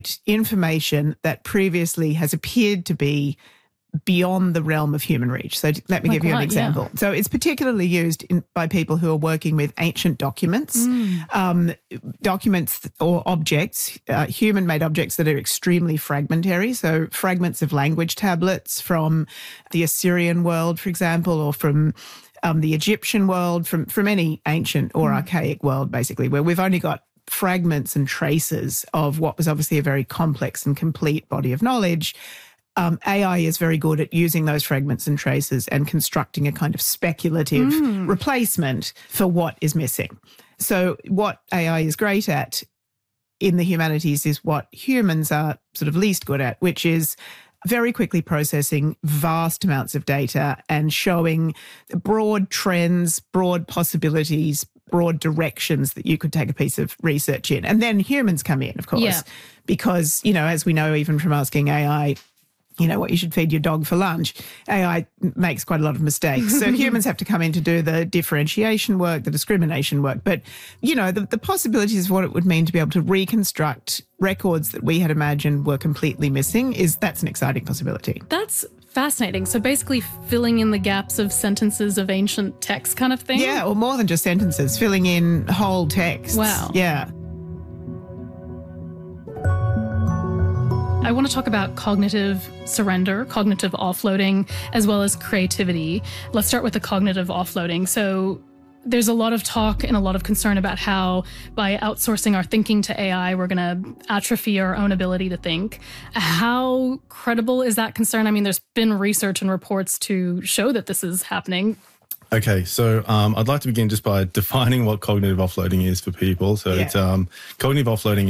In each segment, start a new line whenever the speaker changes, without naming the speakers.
information that previously has appeared to be beyond the realm of human reach. So let me give you an example. Yeah. So it's particularly used by people who are working with ancient documents, documents or objects, human-made objects that are extremely fragmentary. So fragments of language tablets from the Assyrian world, for example, or from the Egyptian world, from any ancient or archaic world, basically, where we've only got fragments and traces of what was obviously a very complex and complete body of knowledge. AI is very good at using those fragments and traces and constructing a kind of speculative replacement for what is missing. So what AI is great at in the humanities is what humans are sort of least good at, which is very quickly processing vast amounts of data and showing broad trends, broad possibilities, broad directions that you could take a piece of research in. And then humans come in, of course, because, as we know, even from asking AI, what you should feed your dog for lunch, AI makes quite a lot of mistakes. So humans have to come in to do the differentiation work, the discrimination work. But, the possibilities of what it would mean to be able to reconstruct records that we had imagined were completely missing, that's an exciting possibility.
That's fascinating. So basically filling in the gaps of sentences of ancient text kind of thing?
Yeah, or more than just sentences, filling in whole texts.
Wow.
Yeah.
I want to talk about cognitive surrender, cognitive offloading, as well as creativity. Let's start with the cognitive offloading. So there's a lot of talk and a lot of concern about how by outsourcing our thinking to AI, we're going to atrophy our own ability to think. How credible is that concern? I mean, there's been research and reports to show that this is happening.
Okay, so I'd like to begin just by defining what cognitive offloading is for people. So it's cognitive offloading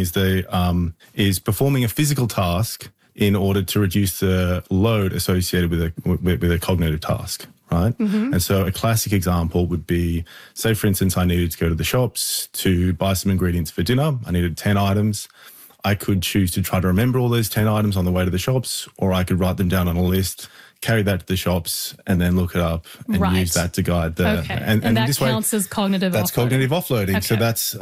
is performing a physical task in order to reduce the load associated with a cognitive task, right? Mm-hmm. And so a classic example would be, say, for instance, I needed to go to the shops to buy some ingredients for dinner. I needed 10 items. I could choose to try to remember all those 10 items on the way to the shops, or I could write them down on a list, carry that to the shops, and then look it up and use that to guide the...
Okay. And that this counts as cognitive offloading.
That's cognitive offloading. Okay. So that's,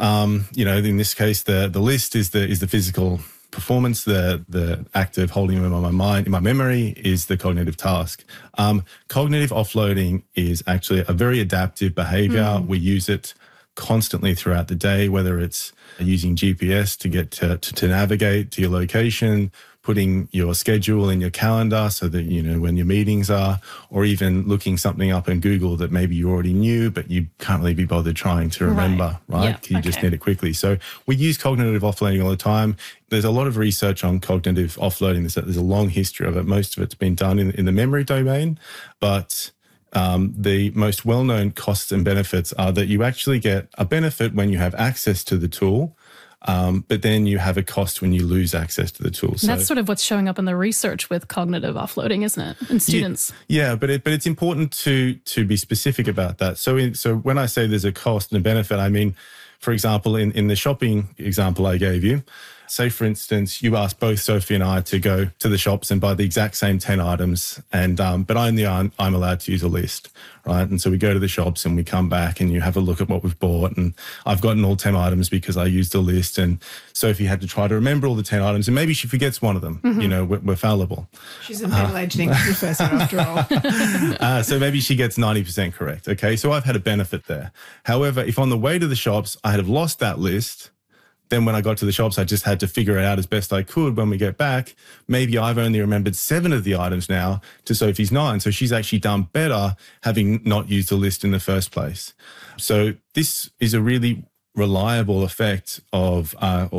in this case, the list is the physical performance. The act of holding them in my mind, in my memory, is the cognitive task. Cognitive offloading is actually a very adaptive behavior. We use it constantly throughout the day, whether it's using GPS to get to navigate to your location, putting your schedule in your calendar so that you know when your meetings are, or even looking something up in Google that maybe you already knew but you can't really be bothered trying to remember, right?
Yeah,
you just need it quickly. So we use cognitive offloading all the time. There's a lot of research on cognitive offloading. There's a long history of it. Most of it's been done in the memory domain, but the most well-known costs and benefits are that you actually get a benefit when you have access to the tool, but then you have a cost when you lose access to the tool.
So that's sort of what's showing up in the research with cognitive offloading, isn't it, in students?
Yeah, but it's important to be specific about that. So when I say there's a cost and a benefit, I mean, for example, in the shopping example I gave you, say, for instance, you asked both Sophie and I to go to the shops and buy the exact same 10 items, and but I'm allowed to use a list, right? And so we go to the shops and we come back and you have a look at what we've bought, and I've gotten all 10 items because I used a list, and Sophie had to try to remember all the 10 items, and maybe she forgets one of them. Mm-hmm. You know, we're fallible.
She's a middle-aged English professor after all.
So maybe she gets 90% correct, okay? So I've had a benefit there. However, if on the way to the shops I had have lost that list, then when I got to the shops, I just had to figure it out as best I could. When we get back, maybe I've only remembered 7 of the items now to Sophie's 9. So she's actually done better having not used the list in the first place. So this is a really reliable effect of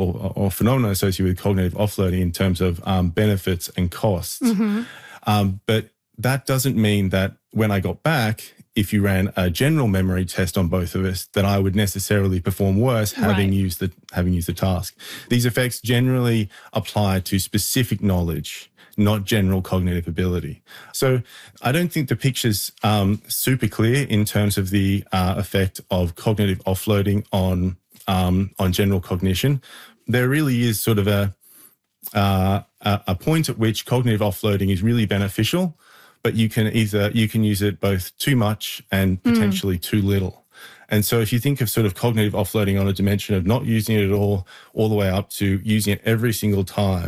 or phenomenon associated with cognitive offloading in terms of benefits and costs. Mm-hmm. But that doesn't mean that when I got back, if you ran a general memory test on both of us, that I would necessarily perform worse having used the task. These effects generally apply to specific knowledge, not general cognitive ability. So I don't think the picture's super clear in terms of the effect of cognitive offloading on general cognition. There really is sort of a point at which cognitive offloading is really beneficial, but you can use it both too much and potentially too little. And so if you think of sort of cognitive offloading on a dimension of not using it at all the way up to using it every single time,